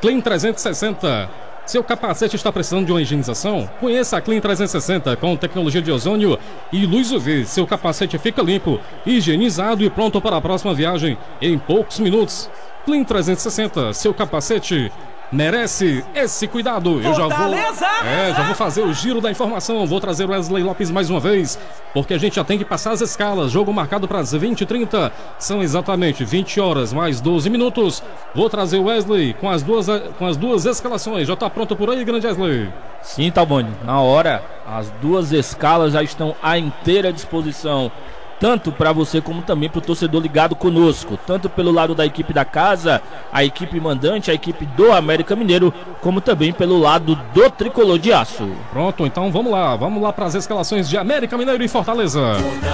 Clean 360. Seu capacete está precisando de uma higienização? Conheça a Clean 360 com tecnologia de ozônio e luz UV. Seu capacete fica limpo, higienizado e pronto para a próxima viagem em poucos minutos. Clean 360, seu capacete merece esse cuidado. Eu já vou fazer o giro da informação. Vou trazer o Wesley Lopes mais uma vez, porque a gente já tem que passar as escalas. Jogo marcado para as 20h30. São exatamente 20 horas mais 12 minutos. Vou trazer o Wesley com as duas escalações. Já está pronto por aí, grande Wesley? Sim, Talboni. Na hora, as duas escalas já estão à inteira disposição, tanto para você como também para o torcedor ligado conosco, tanto pelo lado da equipe da casa, a equipe mandante, a equipe do América Mineiro, como também pelo lado do Tricolor de Aço. Pronto, então vamos lá para as escalações de América Mineiro e Fortaleza.